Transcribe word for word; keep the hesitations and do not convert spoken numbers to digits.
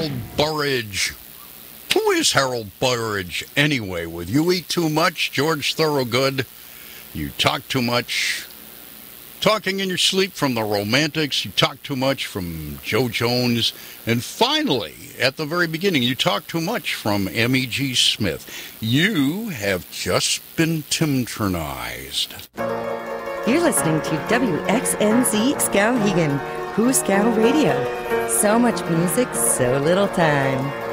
Harold Burridge. Who is Harold Burridge anyway? With You Eat Too Much, George Thorogood, You Talk Too Much, Talking in Your Sleep from the Romantics, You Talk Too Much from Joe Jones, and finally, at the very beginning, You Talk Too Much from M E G Smith. You have just been Timternized. You're listening to W X N Z Skowhegan, Who Skow Radio. So much music, so little time.